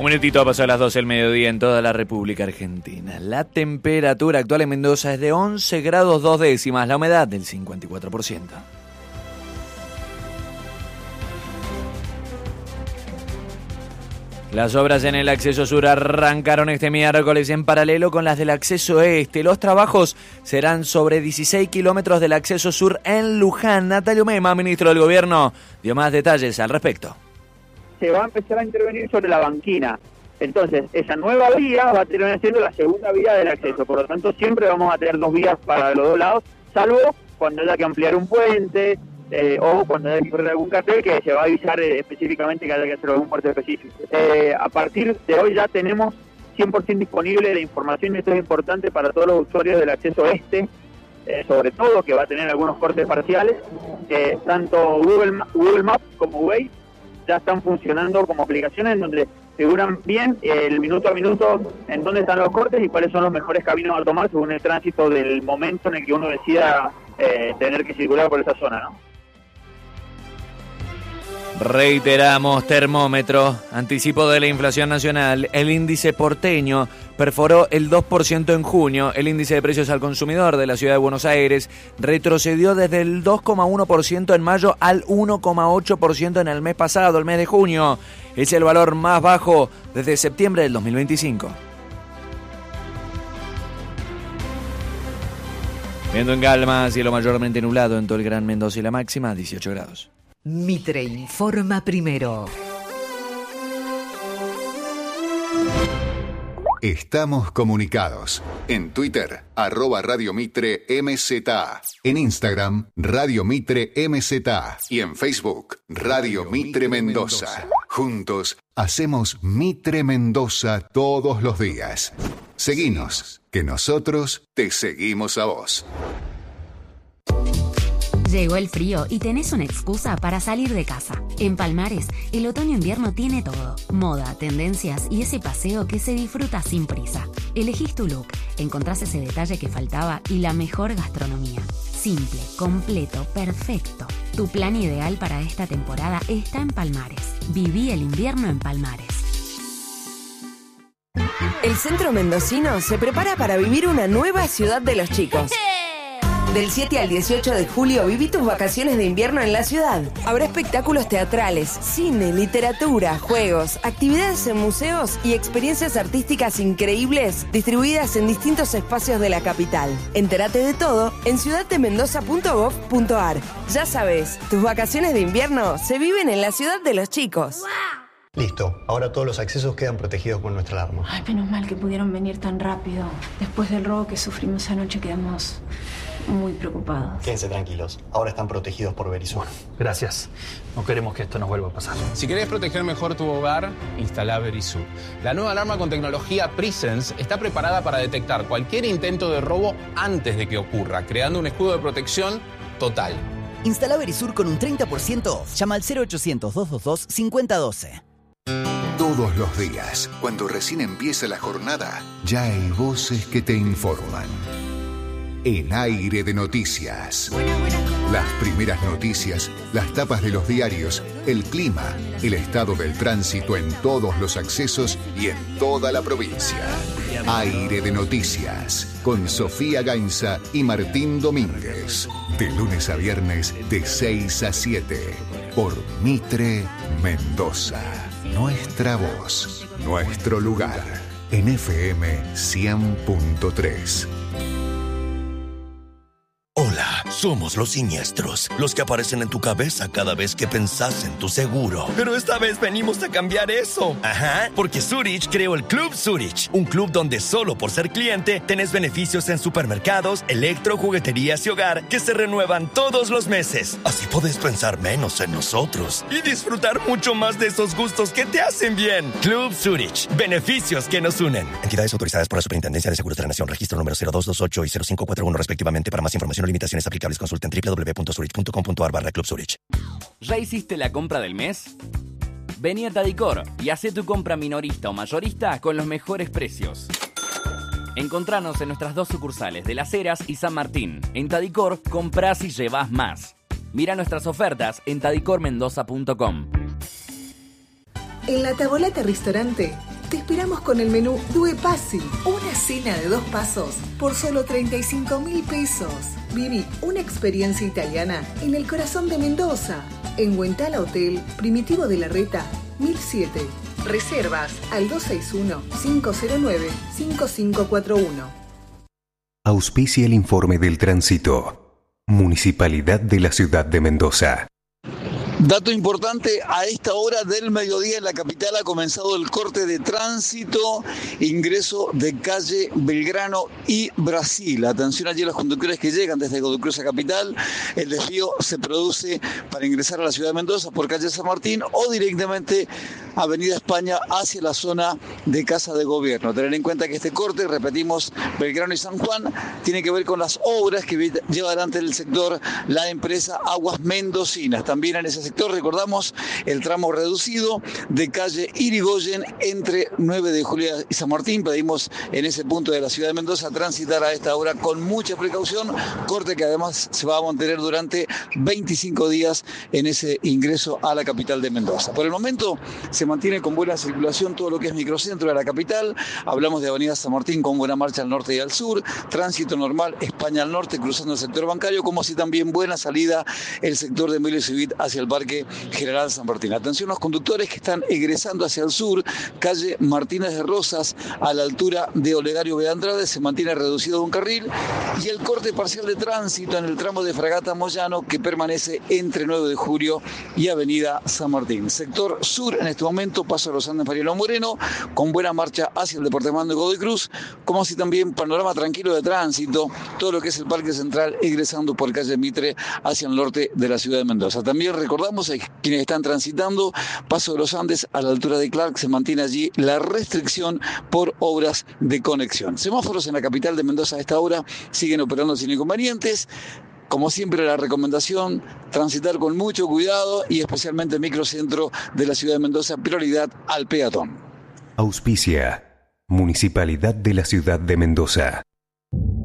Un minutito pasó a las 12 del mediodía en toda la República Argentina. La temperatura actual en Mendoza es de 11 grados 2 décimas, la humedad del 54%. Las obras en el acceso sur arrancaron este miércoles en paralelo con las del acceso este. Los trabajos serán sobre 16 kilómetros del acceso sur en Luján. Natalio Mema, ministro del Gobierno, dio más detalles al respecto. Se va a empezar a intervenir sobre la banquina. Entonces, esa nueva vía va a terminar siendo la segunda vía del acceso. Por lo tanto, siempre vamos a tener dos vías para los dos lados, salvo cuando haya que ampliar un puente o cuando haya que poner algún cartel que se va a avisar específicamente que haya que hacer algún puente específico. A partir de hoy ya tenemos 100% disponible la información, y esto es importante para todos los usuarios del acceso este, sobre todo que va a tener algunos cortes parciales. Tanto Google Maps como Waze ya están funcionando como aplicaciones en donde figuran bien el minuto a minuto en dónde están los cortes y cuáles son los mejores caminos a tomar según el tránsito del momento en el que uno decida tener que circular por esa zona, ¿no? Reiteramos, termómetro, anticipo de la inflación nacional. El índice porteño perforó el 2% en junio. El índice de precios al consumidor de la ciudad de Buenos Aires retrocedió desde el 2,1% en mayo al 1,8% en el mes pasado, el mes de junio. Es el valor más bajo desde septiembre del 2025. Viendo en calma, cielo mayormente nublado en todo el Gran Mendoza y la máxima 18 grados. Mitre informa primero. Estamos comunicados. En Twitter, @Radio Mitre MZA. En Instagram, Radio Mitre MZA. Y en Facebook, Radio Mitre Mendoza. Juntos, hacemos Mitre Mendoza todos los días. Seguinos, que nosotros te seguimos a vos. Llegó el frío y tenés una excusa para salir de casa. En Palmares, el otoño-invierno tiene todo. Moda, tendencias y ese paseo que se disfruta sin prisa. Elegís tu look, encontrás ese detalle que faltaba y la mejor gastronomía. Simple, completo, perfecto. Tu plan ideal para esta temporada está en Palmares. Viví el invierno en Palmares. El centro mendocino se prepara para vivir una nueva ciudad de los chicos. Del 7 al 18 de julio viví tus vacaciones de invierno en la ciudad. Habrá espectáculos teatrales, cine, literatura, juegos, actividades en museos y experiencias artísticas increíbles distribuidas en distintos espacios de la capital. Entérate de todo en ciudaddemendoza.gov.ar. Ya sabes, tus vacaciones de invierno se viven en la ciudad de los chicos. Listo, ahora todos los accesos quedan protegidos con nuestra alarma. Ay, menos mal que pudieron venir tan rápido. Después del robo que sufrimos anoche quedamos muy preocupados. Quédense tranquilos, ahora están protegidos por Verisur. Gracias, no queremos que esto nos vuelva a pasar. Si querés proteger mejor tu hogar, instala Verisur. La nueva alarma con tecnología Presence está preparada para detectar cualquier intento de robo antes de que ocurra, creando un escudo de protección total. Instala Verisur con un 30% off. Llama al 0800-222-5012. Todos los días, cuando recién empieza la jornada, ya hay voces que te informan. El aire de noticias. Las primeras noticias, las tapas de los diarios, el clima, el estado del tránsito en todos los accesos y en toda la provincia. Aire de noticias, con Sofía Gainza y Martín Domínguez. De lunes a viernes, de 6 a 7. Por Mitre Mendoza. Nuestra voz, nuestro lugar. En FM 100.3. Hola, somos los siniestros, los que aparecen en tu cabeza cada vez que pensás en tu seguro. Pero esta vez venimos a cambiar eso. Ajá, porque Zurich creó el Club Zurich, un club donde solo por ser cliente tenés beneficios en supermercados, electro, jugueterías y hogar que se renuevan todos los meses. Así podés pensar menos en nosotros y disfrutar mucho más de esos gustos que te hacen bien. Club Zurich, beneficios que nos unen. Entidades autorizadas por la Superintendencia de Seguros de la Nación, registro número 0228 y 0541 respectivamente. Para más información o limitaciones aplicables, consulten www.zurich.com.ar/Club Zurich. ¿Ya hiciste la compra del mes? Vení a Tadicor y hacé tu compra minorista o mayorista con los mejores precios. Encontranos en nuestras dos sucursales de Las Heras y San Martín. En Tadicor, comprás y llevás más. Mira nuestras ofertas en tadicormendoza.com. En La Tavolata Restaurante Te esperamos con el menú Due Passi, una cena de 2 pasos por solo 35.000 pesos. Viví una experiencia italiana en el corazón de Mendoza, en Huentala Hotel, Primitivo de la Reta, 1007. Reservas al 261-509-5541. Auspicia el informe del tránsito. Municipalidad de la Ciudad de Mendoza. Dato importante, a esta hora del mediodía en la capital ha comenzado el corte de tránsito, ingreso de calle Belgrano y Brasil. Atención allí a los conductores que llegan desde Godoy Cruz a Capital. El desvío se produce para ingresar a la ciudad de Mendoza por calle San Martín o directamente Avenida España hacia la zona de Casa de Gobierno. Tener en cuenta que este corte, repetimos, Belgrano y San Juan, tiene que ver con las obras que lleva adelante el sector la empresa Aguas Mendocinas. También en ese sector, recordamos, el tramo reducido de calle Irigoyen entre 9 de julio y San Martín. Pedimos en ese punto de la ciudad de Mendoza transitar a esta hora con mucha precaución, corte que además se va a mantener durante 25 días en ese ingreso a la capital de Mendoza. Por el momento se mantiene con buena circulación todo lo que es microcentro de la capital. Hablamos de Avenida San Martín con buena marcha al norte y al sur, tránsito normal España al norte cruzando el sector bancario, como así también buena salida el sector de Emilio Civit hacia el Parque General San Martín. Atención los conductores que están egresando hacia el sur, calle Martínez de Rosas a la altura de Olegario B. Andrade, se mantiene reducido de un carril, y el corte parcial de tránsito en el tramo de Fragata Moyano que permanece entre 9 de julio y Avenida San Martín. Sector sur en este momento, Paso de los Andes Mariano Moreno, con buena marcha hacia el departamento de Godoy Cruz, como así también panorama tranquilo de tránsito, todo lo que es el Parque Central egresando por calle Mitre hacia el norte de la ciudad de Mendoza. También recordamos a quienes están transitando Paso de los Andes a la altura de Clark, se mantiene allí la restricción por obras de conexión. Semáforos en la capital de Mendoza a esta hora siguen operando sin inconvenientes. Como siempre, la recomendación, transitar con mucho cuidado y especialmente el microcentro de la ciudad de Mendoza, prioridad al peatón. Auspicia Municipalidad de la Ciudad de Mendoza.